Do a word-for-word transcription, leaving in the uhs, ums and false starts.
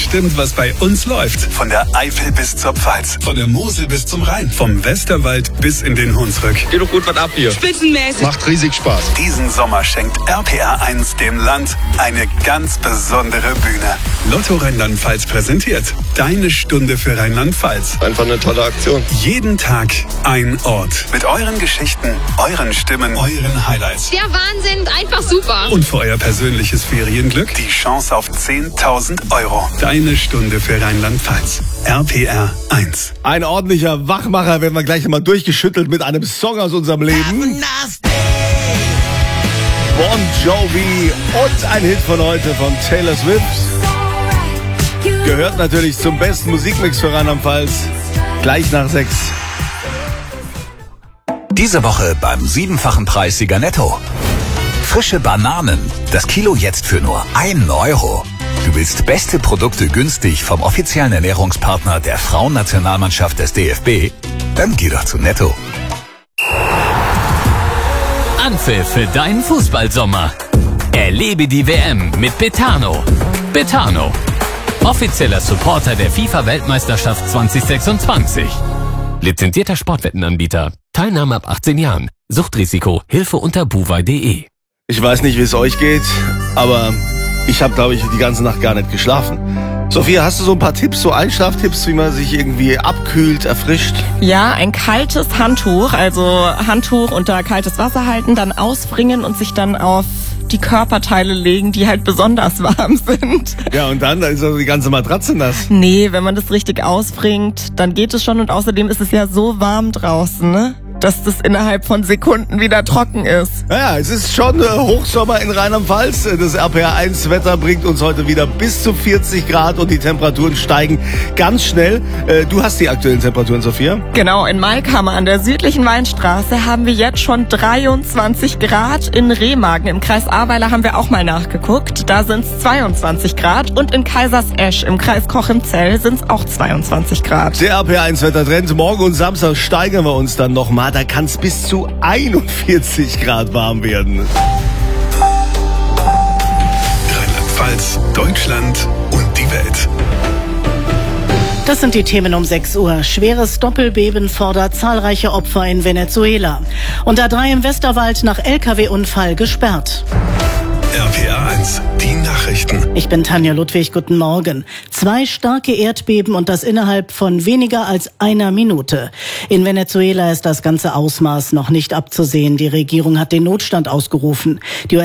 bestimmt, was bei uns läuft. Von der Eifel bis zur Pfalz. Von der Mosel bis zum Rhein. Vom Westerwald bis in den Hunsrück. Geht doch gut was ab hier. Spitzenmäßig. Macht riesig Spaß. Diesen Sommer schenkt R P R eins dem Land eine ganz besondere Bühne. Lotto Rheinland-Pfalz präsentiert Deine Stunde für Rheinland-Pfalz. Einfach eine tolle Aktion. Jeden Tag ein Ort. Mit euren Geschichten, euren Stimmen, euren Highlights. Der Wahnsinn, einfach super. Und für euer persönliches Ferienglück die Chance auf zehntausend Euro. Deine Stunde für Rheinland-Pfalz. R P R eins. Ein ordentlicher Wachmacher werden wir gleich einmal durchgeschüttelt mit einem Song aus unserem Leben. Bon Jovi und ein Hit von heute von Taylor Swift. Gehört natürlich zum besten Musikmix für Rheinland-Pfalz. Gleich nach sechs. Diese Woche beim siebenfachen Preissieger Netto. Frische Bananen. Das Kilo jetzt für nur einen Euro. Du willst beste Produkte günstig vom offiziellen Ernährungspartner der Frauennationalmannschaft des D F B? Dann geh doch zu Netto. Anpfiff für deinen Fußballsommer. Erlebe die W M mit Betano. Betano. Offizieller Supporter der FIFA-Weltmeisterschaft zwanzig sechsundzwanzig. Lizenzierter Sportwettenanbieter. Teilnahme ab achtzehn Jahren. Suchtrisiko. Hilfe unter buwei punkt de. Ich weiß nicht, wie es euch geht, aber ich habe, glaube ich, die ganze Nacht gar nicht geschlafen. Sophia, hast du so ein paar Tipps, so Einschlaftipps, wie man sich irgendwie abkühlt, erfrischt? Ja, ein kaltes Handtuch, also Handtuch unter kaltes Wasser halten, dann ausbringen und sich dann auf die Körperteile legen, die halt besonders warm sind. Ja, und dann, da ist also die ganze Matratze nass. Nee, wenn man das richtig ausbringt, dann geht es schon und außerdem ist es ja so warm draußen, ne? Dass das innerhalb von Sekunden wieder trocken ist. Naja, es ist schon äh, Hochsommer in Rheinland-Pfalz. Das R P R eins Wetter bringt uns heute wieder bis zu vierzig Grad und die Temperaturen steigen ganz schnell. Äh, du hast die aktuellen Temperaturen, Sophia? Genau, in Maikhammer an der südlichen Weinstraße haben wir jetzt schon dreiundzwanzig Grad. In Remagen im Kreis Ahrweiler haben wir auch mal nachgeguckt. Da sind es zweiundzwanzig Grad. Und in Kaisersesch im Kreis Cochem-Zell sind es auch zweiundzwanzig Grad. Der R P R eins Wettertrend. Morgen und Samstag steigern wir uns dann nochmal. Da kann es bis zu einundvierzig Grad warm werden. Rheinland-Pfalz, Deutschland und die Welt. Das sind die Themen um sechs Uhr. Schweres Doppelbeben fordert zahlreiche Opfer in Venezuela. Und A drei im Westerwald nach L K W-Unfall gesperrt. R P R eins, die Nachrichten. Ich bin Tanja Ludwig, guten Morgen. Zwei starke Erdbeben und das innerhalb von weniger als einer Minute. In Venezuela ist das ganze Ausmaß noch nicht abzusehen. Die Regierung hat den Notstand ausgerufen. Die